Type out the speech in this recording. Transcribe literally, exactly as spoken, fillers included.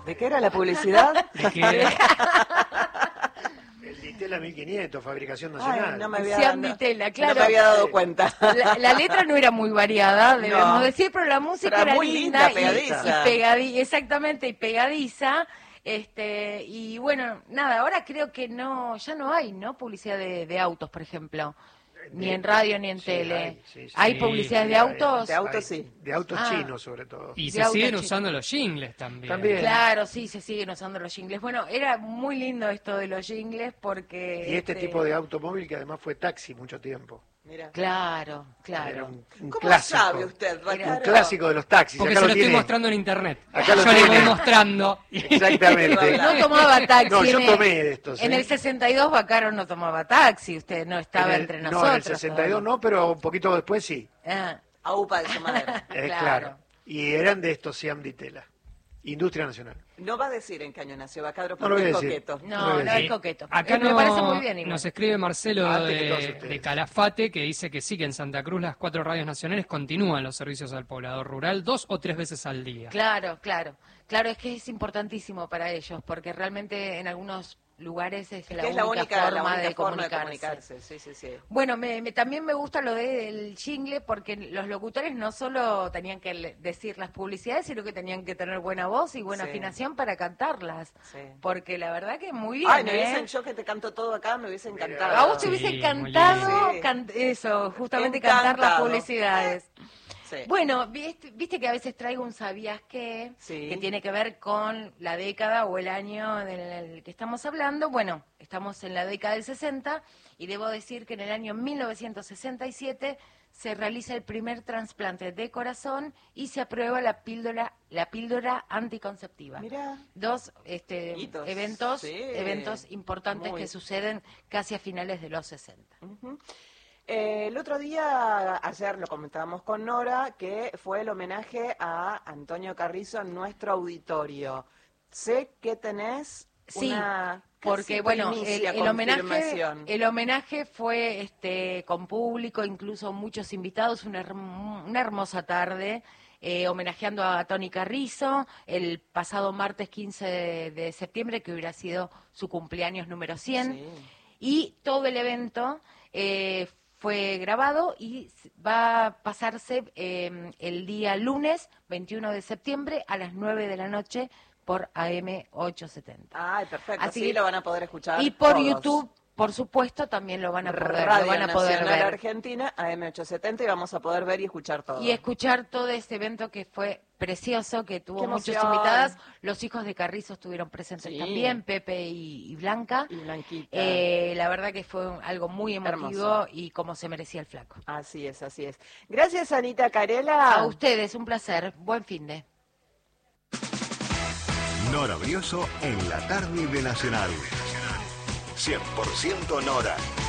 ¿De qué era la publicidad? ¿De qué? El Ditela mil quinientos, fabricación nacional. Ay, no me había, Sean no, Ditela, claro. no me había dado cuenta. La, la letra no era muy variada, debemos No. decir, pero la música Pero era muy linda, linda, pegadiza. y, y pegadi- exactamente, y pegadiza. Este, y bueno, nada, ahora creo que no, ya no hay, ¿no? Publicidad de, de autos, por ejemplo. Ni en radio ni en Sí, tele. hay, sí, sí. ¿Hay Sí, publicidades Sí, de hay, autos? De autos, hay, sí. De autos Ah. chinos, sobre todo. Y De se autos siguen chicos. usando los jingles también. También. Claro, sí, se siguen usando los jingles. Bueno, era muy lindo esto de los jingles porque... Y este tipo de automóvil que además fue taxi mucho tiempo. Mira. Claro, Era claro. un, un ¿Cómo clásico. sabe usted, Un Bacaro? clásico de los taxis. Porque Acá se lo lo estoy tiene. mostrando en internet. Acá lo Yo le voy tiene. mostrando. Exactamente. No tomaba taxi. No, yo en tomé el- de estos. En ¿eh? el sesenta y dos Bacaro no tomaba taxi, usted no estaba En el- entre no, nosotros. en el sesenta y dos no, pero un poquito después sí. Ah, Aupa de su madre. Eh, Claro. claro. Y eran de estos Siam Ditela. Industria Nacional. No va a decir en qué año nació Bacadro No lo porque voy es a decir. coqueto. no, no, Sí. es coqueto. Acá Eh, me no- parece muy bien igual. nos escribe Marcelo Antes que todos de, ustedes. de Calafate, que dice que sí, que en Santa Cruz las cuatro radios nacionales continúan los servicios al poblador rural dos o tres veces al día. Claro, claro. Claro, es que es importantísimo para ellos, porque realmente en algunos lugares es, Es la, que es única la única, forma, la única de, forma de comunicarse. comunicarse. Sí, sí, sí. Bueno, me, me- también me gusta lo del jingle porque los locutores no solo tenían que le- decir las publicidades, sino que tenían que tener buena voz y buena Sí. afinación para cantarlas. Sí. Porque la verdad que muy bien, Ay, me ¿eh? hubiesen, yo que te canto todo acá, me hubiese encantado. A vos te Sí, hubiese muy encantado lindo. can- eso, justamente cantar las Encantado. publicidades. Sí. Bueno, viste, viste que a veces traigo un sabías qué, Sí. que tiene que ver con la década o el año del que estamos hablando. Bueno, estamos en la década del sesenta y debo decir que en el año mil novecientos sesenta y siete se realiza el primer trasplante de corazón y se aprueba la píldora, la píldora anticonceptiva. Mirá. Dos este, Hitos, eventos, sí. eventos importantes Muy. que suceden casi a finales de los sesenta. Ujú. Eh, el otro día, ayer lo comentábamos con Nora, que fue el homenaje a Antonio Carrizo en nuestro auditorio. Sé que tenés Sí, una porque casi bueno, el, primicia el homenaje, confirmación. el homenaje fue este con público, incluso muchos invitados, una, herm- una hermosa tarde. Eh, homenajeando a Tony Carrizo el pasado martes quince de, de septiembre, que hubiera sido su cumpleaños número cien. Sí. Y todo el evento eh, fue grabado y s- va a pasarse eh, el día lunes veintiuno de septiembre a las nueve de la noche por A M ochocientos setenta. Ay, perfecto, Así sí, que- lo van a poder escuchar Y por todos. YouTube, por supuesto, también lo van a poder, Radio lo van a poder Nacional ver. Argentina, A M ochocientos setenta, y vamos a poder ver y escuchar todo. Y escuchar todo este evento que fue precioso, que tuvo Qué muchas emoción. invitadas. Los hijos de Carrizo estuvieron presentes Sí. también, Pepe y, y Blanca. Y Blanquita. Eh, la verdad que fue un- algo muy emotivo Hermoso. y como se merecía el flaco. Así es, así es. Gracias, Anita Carela. A ustedes, un placer. Buen fin de. Nora Brioso en la tarde de Nacional. cien por ciento Nora.